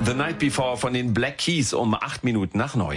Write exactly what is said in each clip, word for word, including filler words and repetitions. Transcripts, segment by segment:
The Night Before von den Black Keys um acht Minuten nach neun.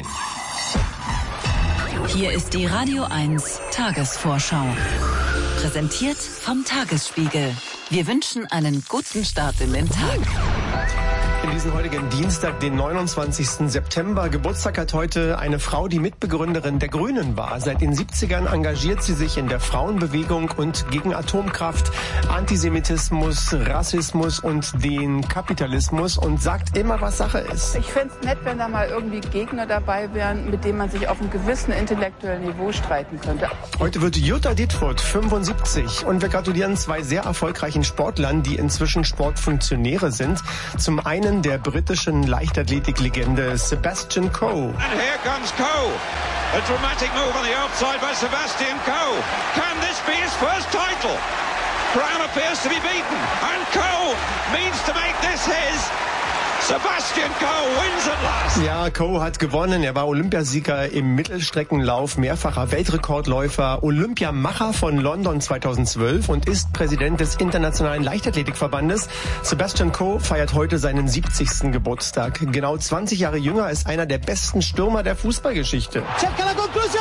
Hier ist die Radio eins Tagesvorschau. Präsentiert vom Tagesspiegel. Wir wünschen einen guten Start in den Tag. In diesem heutigen Dienstag, den neunundzwanzigsten September. Geburtstag hat heute eine Frau, die Mitbegründerin der Grünen war. Seit den siebzigern engagiert sie sich in der Frauenbewegung und gegen Atomkraft, Antisemitismus, Rassismus und den Kapitalismus und sagt immer, was Sache ist. Ich fände es nett, wenn da mal irgendwie Gegner dabei wären, mit denen man sich auf einem gewissen intellektuellen Niveau streiten könnte. Heute wird Jutta Dittfurt fünfundsiebzig und wir gratulieren zwei sehr erfolgreichen Sportlern, die inzwischen Sportfunktionäre sind. Zum einen der britischen Leichtathletik-Legende Sebastian Coe. And here comes Coe. A dramatic move on the outside by Sebastian Coe. Can this be his first title? Brown appears to be beaten. And Coe means to make this his. Sebastian Coe wins at last. Ja, Coe hat gewonnen. Er war Olympiasieger im Mittelstreckenlauf, mehrfacher Weltrekordläufer, Olympiamacher von London zweitausendzwölf und ist Präsident des Internationalen Leichtathletikverbandes. Sebastian Coe feiert heute seinen siebzigsten Geburtstag. Genau zwanzig Jahre jünger, ist einer der besten Stürmer der Fußballgeschichte. Cerca la conclusione!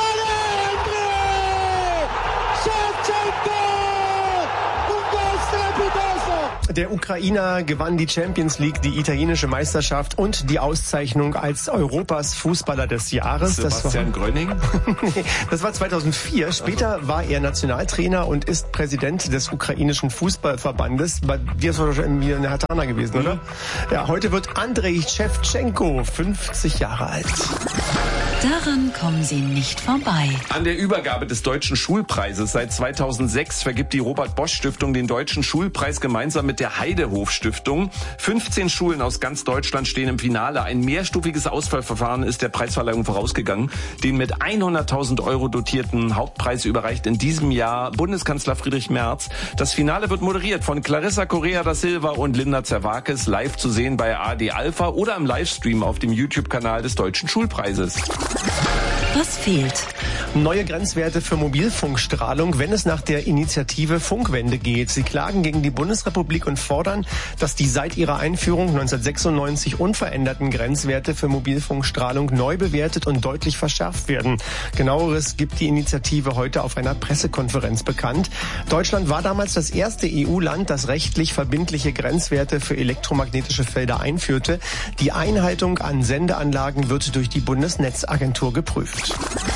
Der Ukrainer gewann die Champions League, die italienische Meisterschaft und die Auszeichnung als Europas Fußballer des Jahres. Sebastian das war, Gröning? nee, das war zweitausendvier. Später war er Nationaltrainer und ist Präsident des ukrainischen Fußballverbandes. Bei dir ist wahrscheinlich irgendwie eine Hatana gewesen, oder? Mhm. Ja, heute wird Andrei Schewtschenko fünfzig Jahre alt. Daran kommen Sie nicht vorbei. An der Übergabe des Deutschen Schulpreises seit zweitausendsechs vergibt die Robert-Bosch-Stiftung den Deutschen Schulpreis gemeinsam mit der Heidehof-Stiftung. fünfzehn Schulen aus ganz Deutschland stehen im Finale. Ein mehrstufiges Auswahlverfahren ist der Preisverleihung vorausgegangen. Den mit hunderttausend Euro dotierten Hauptpreis überreicht in diesem Jahr Bundeskanzler Friedrich Merz. Das Finale wird moderiert von Clarissa Correa da Silva und Linda Zerwakis, live zu sehen bei A R D Alpha oder im Livestream auf dem YouTube-Kanal des Deutschen Schulpreises. Was fehlt? Neue Grenzwerte für Mobilfunkstrahlung, wenn es nach der Initiative Funkwende geht. Sie klagen gegen die Bundesrepublik und fordern, dass die seit ihrer Einführung neunzehnhundertsechsundneunzig unveränderten Grenzwerte für Mobilfunkstrahlung neu bewertet und deutlich verschärft werden. Genaueres gibt die Initiative heute auf einer Pressekonferenz bekannt. Deutschland war damals das erste E U-Land, das rechtlich verbindliche Grenzwerte für elektromagnetische Felder einführte. Die Einhaltung an Sendeanlagen wird durch die Bundesnetzagentur geprüft.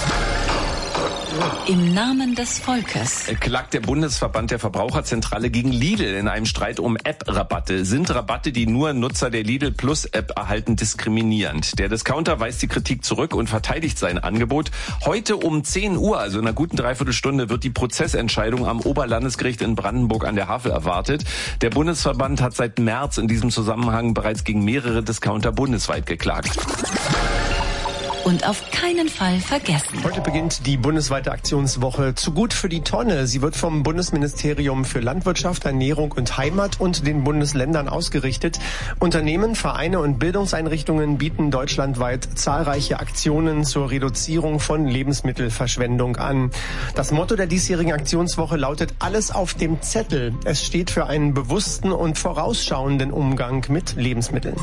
Im Namen des Volkes klagt der Bundesverband der Verbraucherzentrale gegen Lidl in einem Streit um App-Rabatte. Sind Rabatte, die nur Nutzer der Lidl Plus App erhalten, diskriminierend? Der Discounter weist die Kritik zurück und verteidigt sein Angebot. Heute um zehn Uhr, also in einer guten Dreiviertelstunde, wird die Prozessentscheidung am Oberlandesgericht in Brandenburg an der Havel erwartet. Der Bundesverband hat seit März in diesem Zusammenhang bereits gegen mehrere Discounter bundesweit geklagt. Und auf keinen Fall vergessen. Heute beginnt die bundesweite Aktionswoche Zu gut für die Tonne. Sie wird vom Bundesministerium für Landwirtschaft, Ernährung und Heimat und den Bundesländern ausgerichtet. Unternehmen, Vereine und Bildungseinrichtungen bieten deutschlandweit zahlreiche Aktionen zur Reduzierung von Lebensmittelverschwendung an. Das Motto der diesjährigen Aktionswoche lautet: Alles auf dem Zettel. Es steht für einen bewussten und vorausschauenden Umgang mit Lebensmitteln.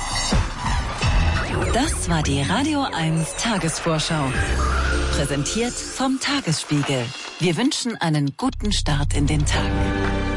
Das war die Radio eins Tagesvorschau. Präsentiert vom Tagesspiegel. Wir wünschen einen guten Start in den Tag.